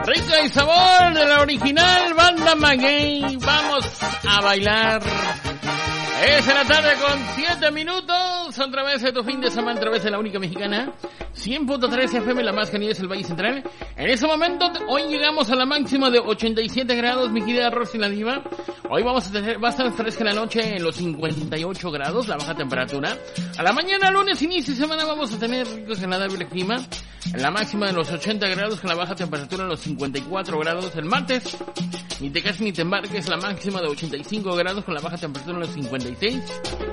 Rico y sabor de la original Banda Maguey. Vamos a bailar. Es en la tarde con 7 minutos. Otra vez de tu fin de semana, otra vez de la única mexicana. 100.3 FM, la más caliente es el Valle Central. En ese momento, hoy llegamos a la máxima de 87 grados, mi querida Rosy la Diva. Hoy va a estar fresca la noche en los 58 grados, la baja temperatura. A la mañana, lunes, inicio de semana, vamos a tener ricos agradable clima. En la máxima de los 80 grados, con la baja temperatura en los 54 grados. El martes, ni te cases ni te embarques, la máxima de 85 grados, con la baja temperatura en los 56.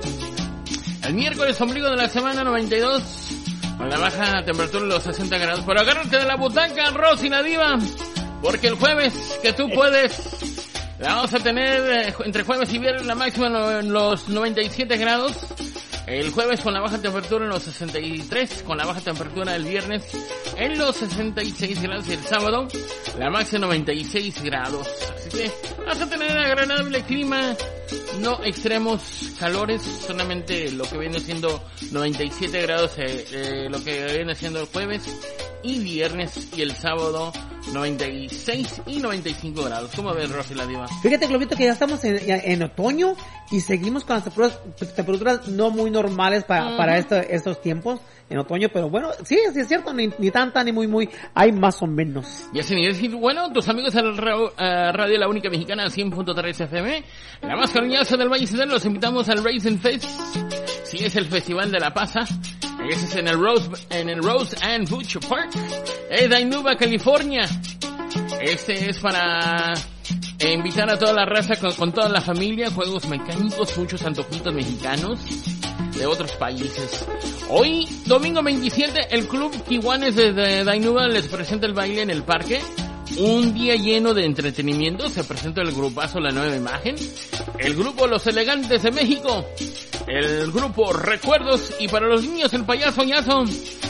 El miércoles, ombligo de la semana, 92, con la baja temperatura en los 60 grados. Pero agárrate de la butaca, Rosy la Diva, porque el jueves, que tú puedes, la vamos a tener entre jueves y viernes, la máxima en los 97 grados. El jueves con la baja temperatura en los 63, con la baja temperatura el viernes en los 66 grados y el sábado la máxima 96 grados. Así que vas a tener agradable clima, no extremos calores, solamente lo que viene siendo 97 grados, lo que viene siendo el jueves y viernes, y el sábado 96 y 95 grados. ¿Cómo ves, Rosy la Diva? Fíjate, Globito, que ya estamos en otoño y seguimos con las temperaturas no muy normales para estos tiempos en otoño, pero bueno, sí es cierto, ni tanta ni muy, hay más o menos. Y así es, bueno, tus amigos en Radio La Única Mexicana 100.3 FM, la más cariñosa del Valle Central, los invitamos al Raisin Fest. Sí, es el Festival de la Pasa. Ese es en el Rose and Bush Park, Dinuba, California. Este es para invitar a toda la raza con toda la familia, juegos mecánicos, muchos antojitos mexicanos de otros países. Hoy, domingo 27, el Club Kiwanis de Dinuba les presenta el baile en el parque. Un día lleno de entretenimiento. Se presenta el grupazo La Nueva Imagen, el grupo Los Elegantes de México, el grupo Recuerdos, y para los niños el Payaso Ñazo.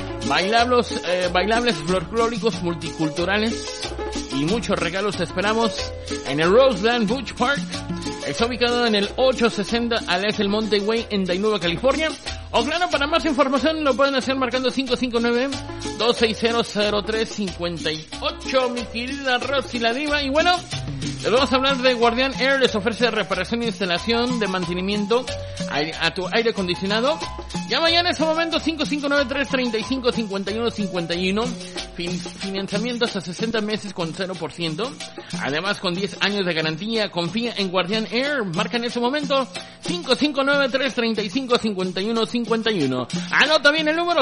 Bailables folclóricos multiculturales y muchos regalos te esperamos en el Roseland Beach Park. Está ubicado en el 860 Alex el Monte Way en Dinuba, California. O claro, para más información lo pueden hacer marcando 559-260-0358, mi querida Rosy la Diva. Y bueno, les vamos a hablar de Guardian Air. Les ofrece reparación e instalación de mantenimiento a tu aire acondicionado. Llama ya en ese momento 559-335-5151. Financiamiento hasta 60 meses con 0%. Además con 10 años de garantía. Confía en Guardian Air. Marca en ese momento 559-335-5151. Anota bien el número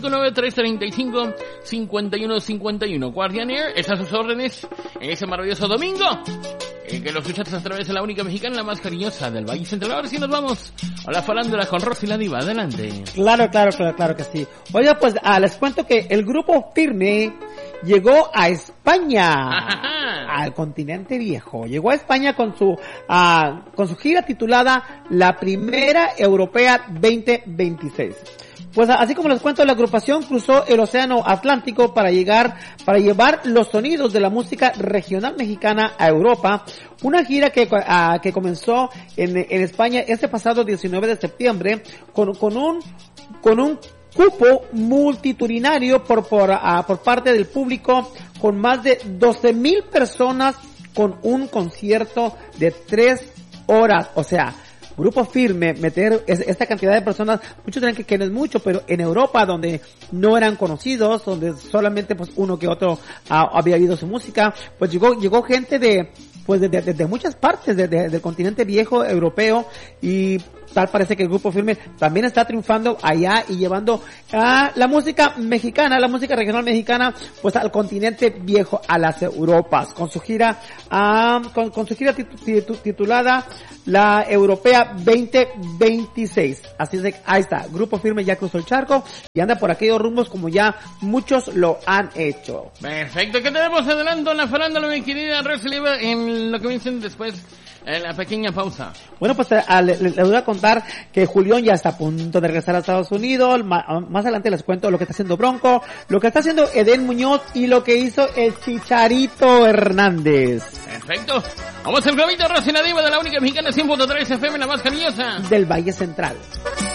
559-335-5151. Guardian Air está a sus órdenes en ese maravilloso domingo, que lo escuchaste a través de La Única Mexicana, la más cariñosa del Valle Central. Ahora sí nos vamos a la farándula con Rosy la Diva. Adelante. Claro que sí. Oiga, pues les cuento que el grupo Firme llegó a España, al continente viejo. Llegó a España con su gira titulada La Primera Europea 2026. Pues así como les cuento, la agrupación cruzó el océano Atlántico para llevar los sonidos de la música regional mexicana a Europa. Una gira que comenzó en España este pasado 19 de septiembre con un cupo multitudinario por parte del público, con más de 12,000 personas, con un concierto de 3 horas. O sea, Grupo Firme, meter esta cantidad de personas, muchos dirán que no es mucho, pero en Europa, donde no eran conocidos, donde solamente pues uno que otro había oído su música, pues llegó gente de muchas partes del continente viejo europeo, y tal parece que el Grupo Firme también está triunfando allá y llevando la música mexicana, la música regional mexicana, pues al continente viejo, a las Europas, con su gira titulada La Europea 2026. Así es de, ahí está, Grupo Firme ya cruzó el charco y anda por aquellos rumbos como ya muchos lo han hecho. Perfecto, ¿qué tenemos adelante en la farándula, mi querida Rosy Liva, en lo que me dicen después? La pequeña pausa. Bueno, pues les voy a contar que Julián ya está a punto de regresar a Estados Unidos. Más adelante les cuento lo que está haciendo Bronco, lo que está haciendo Edén Muñoz y lo que hizo el Chicharito Hernández. Perfecto. Vamos al globito, Rosy la Diva de La Única Mexicana 100.3 FM, la más cariñosa del Valle Central.